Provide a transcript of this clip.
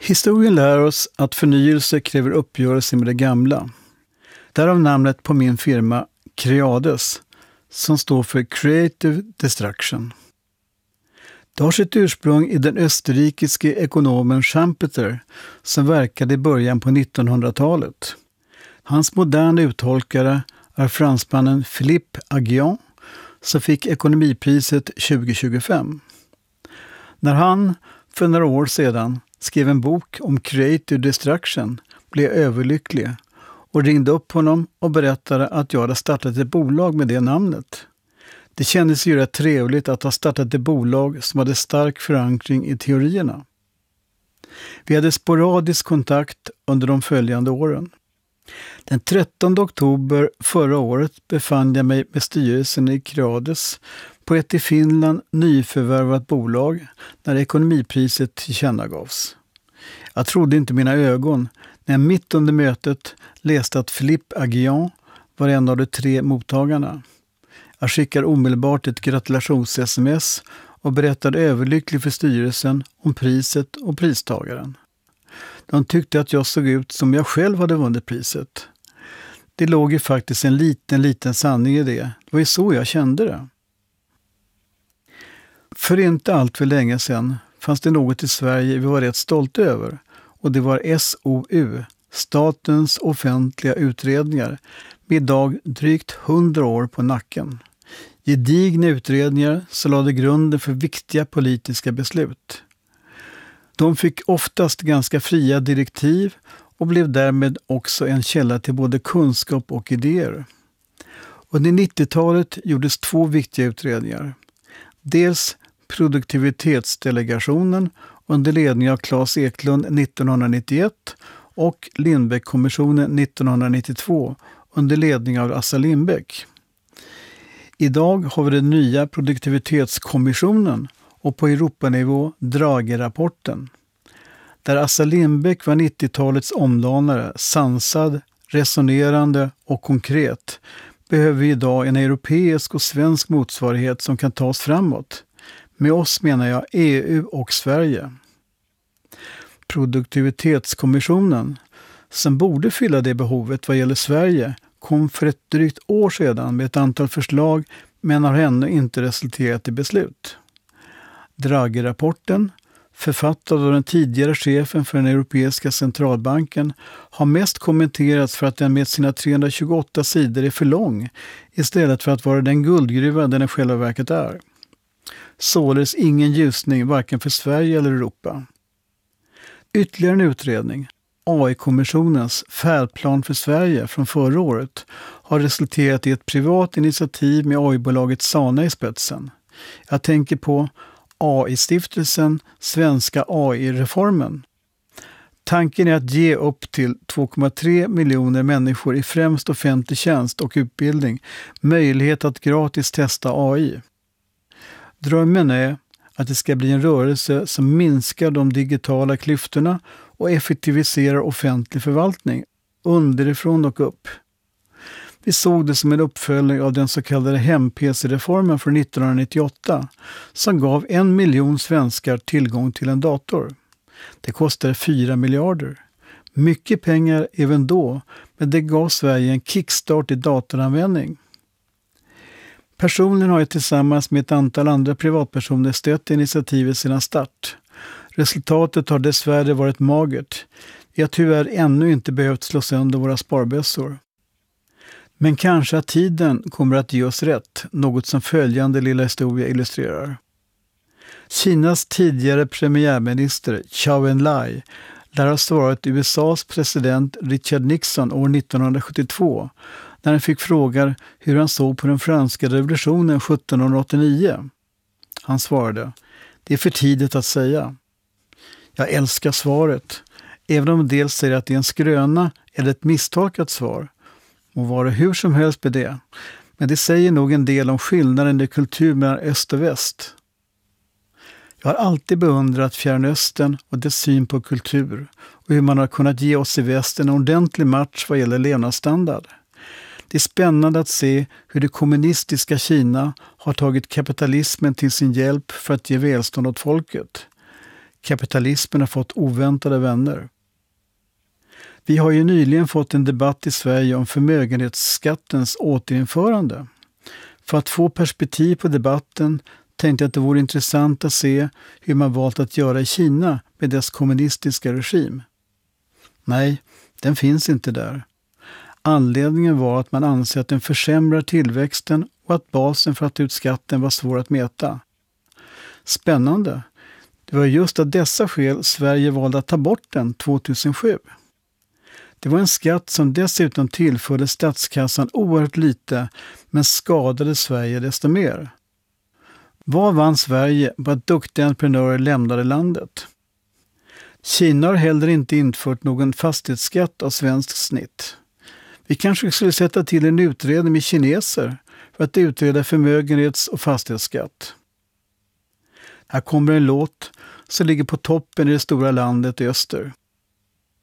Historien lär oss att förnyelse kräver uppgörelse med det gamla. Därav namnet på min firma Creades, som står för Creative Destruction. Det har sitt ursprung i den österrikiske ekonomen Schumpeter som verkade i början på 1900-talet. Hans moderna uttolkare är fransmannen Philippe Aghion som fick ekonomipriset 2025. När han för några år sedan skrev en bok om Creative Destruction blev jag överlycklig och ringde upp honom och berättade att jag hade startat ett bolag med det namnet. Det kändes ju rätt trevligt att ha startat ett bolag som hade stark förankring i teorierna. Vi hade sporadisk kontakt under de följande åren. Den 13 oktober förra året befann jag mig med styrelsen i Creades på ett i Finland nyförvärvat bolag när ekonomipriset tillkännagavs. Jag trodde inte mina ögon när jag mitt under mötet läste att Philippe Aghion var en av de 3 mottagarna. Jag skickade omedelbart ett gratulations-sms och berättade överlycklig för styrelsen om priset och pristagaren. De tyckte att jag såg ut som jag själv hade vunnit priset. Det låg ju faktiskt en liten sanning i det. Det var ju så jag kände det. För inte allt för länge sedan fanns det något i Sverige vi var rätt stolta över. Och det var SOU, Statens offentliga utredningar, med idag drygt 100 år på nacken. Gedigna utredningar som lade grunden för viktiga politiska beslut. De fick oftast ganska fria direktiv och blev därmed också en källa till både kunskap och idéer. Under 90-talet gjordes 2 viktiga utredningar. Dels Produktivitetsdelegationen under ledning av Claes Eklund 1991 och Lindbeck-kommissionen 1992 under ledning av Assar Lindbeck. Idag har vi den nya produktivitetskommissionen och på Europanivå Draghi-rapporten. Där Assar Lindbeck var 90-talets omdanare, sansad, resonerande och konkret, behöver vi idag en europeisk och svensk motsvarighet som kan ta oss framåt. Med oss menar jag EU och Sverige. Produktivitetskommissionen, som borde fylla det behovet vad gäller Sverige, kom för ett drygt år sedan med ett antal förslag men har ännu inte resulterat i beslut. Draghi-rapporten, författad av den tidigare chefen för den europeiska centralbanken, har mest kommenterats för att den med sina 328 sidor är för lång istället för att vara den guldgruva den i själva verket är. Således ingen ljusning varken för Sverige eller Europa. Ytterligare en utredning, AI-kommissionens färdplan för Sverige från förra året, har resulterat i ett privat initiativ med AI-bolaget Sana i spetsen. Jag tänker på AI-stiftelsen Svenska AI-reformen. Tanken är att ge upp till 2,3 miljoner människor i främst offentlig tjänst och utbildning möjlighet att gratis testa AI. Drömmen är att det ska bli en rörelse som minskar de digitala klyftorna och effektiviserar offentlig förvaltning underifrån och upp. Vi såg det som en uppföljning av den så kallade hem-PC-reformen från 1998 som gav 1 miljon svenskar tillgång till en dator. Det kostade 4 miljarder. Mycket pengar även då, men det gav Sverige en kickstart i datoranvändning. Personligen har jag tillsammans med ett antal andra privatpersoner stött initiativet sedan start. Resultatet har dessvärre varit magert. Vi har tyvärr ännu inte behövt slå sönder våra sparbössor. Men kanske att tiden kommer att ge oss rätt, något som följande lilla historia illustrerar. Kinas tidigare premiärminister Zhou Enlai lär ha svarat USAs president Richard Nixon år 1972 när han fick frågan hur han såg på den franska revolutionen 1789. Han svarade, det är för tidigt att säga. Jag älskar svaret, även om en del säger att det är en skröna eller ett misstolkat svar. Och vara hur som helst med det. Men det säger nog en del om skillnaden i kultur mellan öst och väst. Jag har alltid beundrat Fjärran Östern och dess syn på kultur och hur man har kunnat ge oss i väst en ordentlig match vad gäller levnadsstandard. Det är spännande att se hur det kommunistiska Kina har tagit kapitalismen till sin hjälp för att ge välstånd åt folket. Kapitalismen har fått oväntade vänner. Vi har ju nyligen fått en debatt i Sverige om förmögenhetsskattens återinförande. För att få perspektiv på debatten tänkte jag att det vore intressant att se hur man valt att göra i Kina med dess kommunistiska regim. Nej, den finns inte där. Anledningen var att man anser att den försämrar tillväxten och att basen för att ta ut skatten var svår att mäta. Spännande. Det var just av dessa skäl Sverige valde att ta bort den 2007. Det var en skatt som dessutom tillförde statskassan oerhört lite men skadade Sverige desto mer. Vad vann Sverige på att duktiga entreprenörer lämnade landet? Kina har heller inte infört någon fastighetsskatt av svenskt snitt. Vi kanske skulle sätta till en utredning med kineser för att utreda förmögenhets- och fastighetsskatt. Här kommer en låt som ligger på toppen i det stora landet i öster.